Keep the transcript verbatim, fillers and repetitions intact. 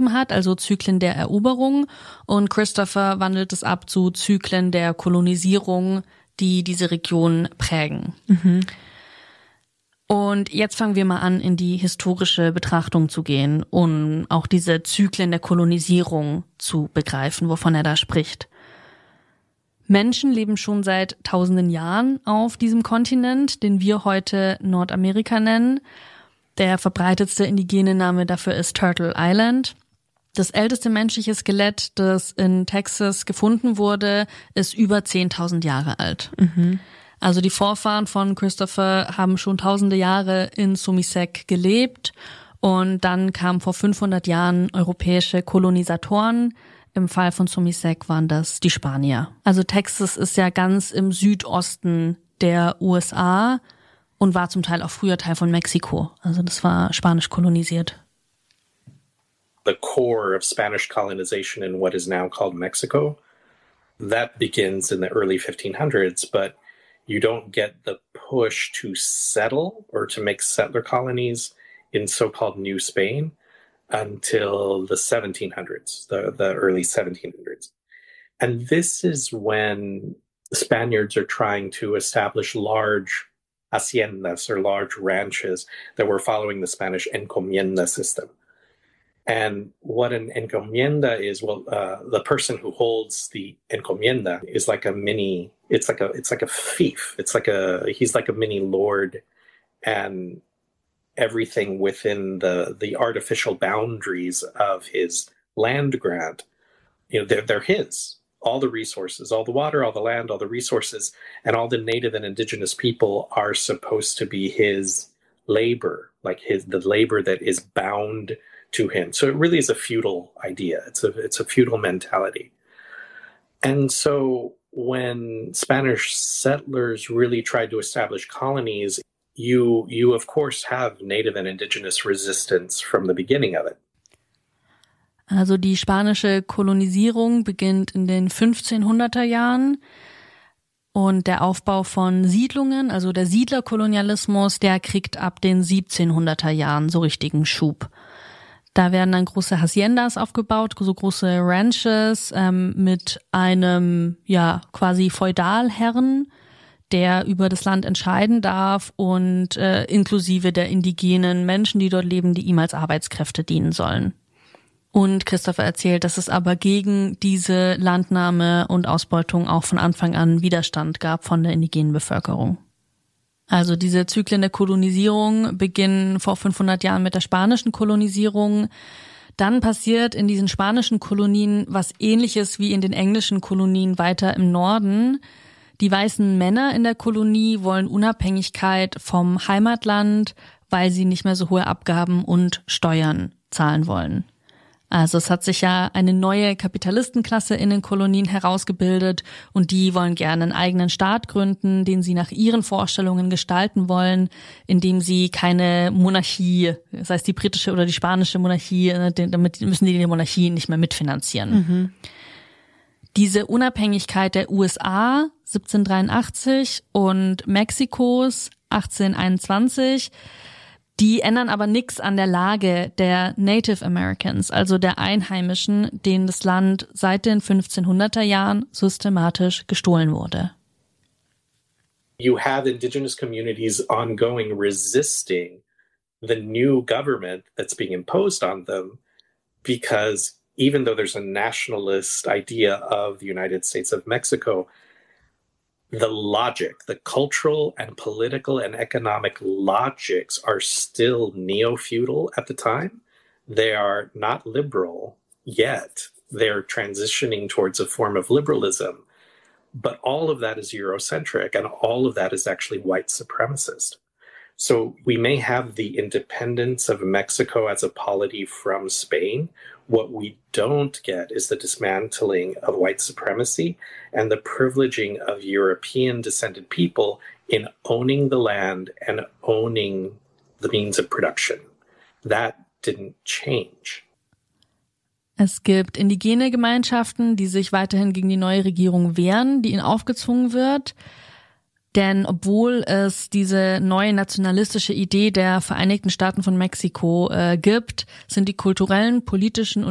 beschrieben hat, also Zyklen der Eroberung. Und Christopher wandelt es ab zu Zyklen der Kolonisierung, die diese Region prägen. Mhm. Und jetzt fangen wir mal an, in die historische Betrachtung zu gehen, um auch diese Zyklen der Kolonisierung zu begreifen, wovon er da spricht. Menschen leben schon seit tausenden Jahren auf diesem Kontinent, den wir heute Nordamerika nennen. Der verbreitetste indigene Name dafür ist Turtle Island. Das älteste menschliche Skelett, das in Texas gefunden wurde, ist über zehntausend Jahre alt. Mhm. Also die Vorfahren von Christopher haben schon tausende Jahre in Sumisec gelebt und dann kamen vor fünfhundert Jahren europäische Kolonisatoren. Im Fall von Sumisec waren das die Spanier. Also Texas ist ja ganz im Südosten der U S A und war zum Teil auch früher Teil von Mexiko. Also das war spanisch kolonisiert. The core of Spanish colonization in what is now called Mexico, that begins in the early fifteen hundreds, but you don't get the push to settle or to make settler colonies in so-called New Spain until the seventeen hundreds, the, the early seventeen hundreds. And this is when the Spaniards are trying to establish large haciendas or large ranches that were following the Spanish encomienda system. And what an encomienda is, well, uh, the person who holds the encomienda is like a mini, it's like a, it's like a fief. It's like a, he's like a mini lord, and everything within the, the artificial boundaries of his land grant, you know, they're, they're his. All the resources, all the water, all the land, all the resources, and all the native and indigenous people are supposed to be his labor, like his, the labor that is bound to him. So it really is a feudal idea. It's a it's a feudal mentality. And so when Spanish settlers really tried to establish colonies, you you of course have native and indigenous resistance from the beginning of it. Also die spanische Kolonisierung beginnt in den fünfzehnhunderter Jahren. Und der Aufbau von Siedlungen, also der Siedlerkolonialismus, der kriegt ab den siebzehnhunderter Jahren so richtigen Schub. Da werden dann große Haciendas aufgebaut, so große Ranches ähm, mit einem ja quasi Feudalherren, der über das Land entscheiden darf und äh, inklusive der indigenen Menschen, die dort leben, die ihm als Arbeitskräfte dienen sollen. Und Christopher erzählt, dass es aber gegen diese Landnahme und Ausbeutung auch von Anfang an Widerstand gab von der indigenen Bevölkerung. Also diese Zyklen der Kolonisierung beginnen vor fünfhundert Jahren mit der spanischen Kolonisierung. Dann passiert in diesen spanischen Kolonien was Ähnliches wie in den englischen Kolonien weiter im Norden. Die weißen Männer in der Kolonie wollen Unabhängigkeit vom Heimatland, weil sie nicht mehr so hohe Abgaben und Steuern zahlen wollen. Also es hat sich ja eine neue Kapitalistenklasse in den Kolonien herausgebildet und die wollen gerne einen eigenen Staat gründen, den sie nach ihren Vorstellungen gestalten wollen, indem sie keine Monarchie, das heißt die britische oder die spanische Monarchie, damit müssen die die Monarchie nicht mehr mitfinanzieren. Mhm. Diese Unabhängigkeit der U S A siebzehnhundertdreiundachtzig und Mexikos achtzehnhunderteinundzwanzig, die ändern aber nichts an der Lage der Native Americans, also der Einheimischen, denen das Land seit den fünfzehnhunderter Jahren systematisch gestohlen wurde. You have indigenous communities ongoing resisting the new government that's being imposed on them, because even though there's a nationalist idea of the United States of Mexico, the logic, the cultural and political and economic logics are still neo-feudal at the time. They are not liberal yet. They're transitioning towards a form of liberalism. But all of that is Eurocentric, and all of that is actually white supremacist. So we may have the independence of Mexico as a polity from Spain. What we don't get is the dismantling of white supremacy and the privileging of European-descended people in owning the land and owning the means of production. That didn't change. Es gibt indigene Gemeinschaften, die sich weiterhin gegen die neue Regierung wehren, die ihnen aufgezwungen wird. Denn obwohl es diese neue nationalistische Idee der Vereinigten Staaten von Mexiko äh, gibt, sind die kulturellen, politischen und